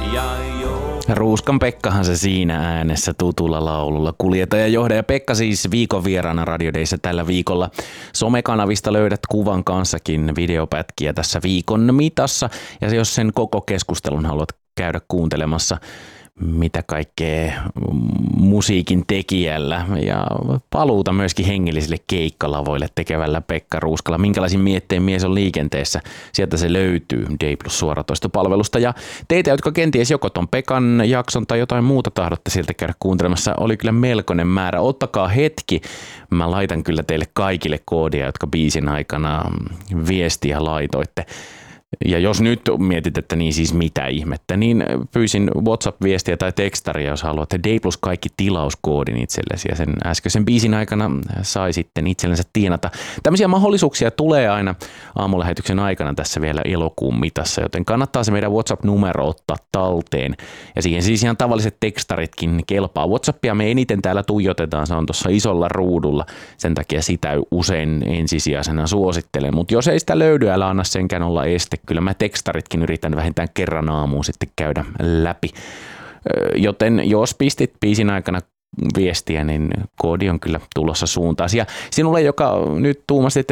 Ruuskan Pekkahan se siinä äänessä tutulla laululla. Kuljettaja johdaja Pekka siis viikon vieraana Radio Dayssä tällä viikolla. Somekanavista löydät kuvan kanssakin videopätkiä tässä viikon mitassa. Ja jos sen koko keskustelun haluat käydä kuuntelemassa, mitä kaikkea musiikin tekijällä ja paluuta myöskin hengellisille keikkalavoille tekevällä Pekka Ruuskalla. Minkälaisin mietteen mies on liikenteessä? Sieltä se löytyy Day Plus suoratoistopalvelusta. Ja teitä, jotka kenties joko ton Pekan jakson tai jotain muuta tahdotte sieltä käydä kuuntelemassa, oli kyllä melkoinen määrä. Ottakaa hetki. Mä laitan kyllä teille kaikille koodia, jotka biisin aikana viestiä laitoitte. Ja jos nyt mietit, että niin siis mitä ihmettä, niin pyysin WhatsApp-viestiä tai tekstaria, jos haluatte Day Plus kaikki tilauskoodin itsellesi ja sen äskeisen biisin aikana sai sitten itsellensä tienata. Tämmöisiä mahdollisuuksia tulee aina aamulähetyksen aikana tässä vielä elokuun mitassa, joten kannattaa se meidän WhatsApp-numero ottaa talteen. Ja siihen siis ihan tavalliset tekstaritkin kelpaa. WhatsAppia me eniten täällä tuijotetaan, se on tuossa isolla ruudulla, sen takia sitä usein ensisijaisena suosittelen. Mutta jos ei sitä löydy, älä anna senkään olla este. Kyllä mä tekstaritkin yritän vähintään kerran aamuun sitten käydä läpi. Joten jos pistit biisin aikana viestiä, niin koodi on kyllä tulossa suuntaan. Ja sinulle, joka nyt tuumasit,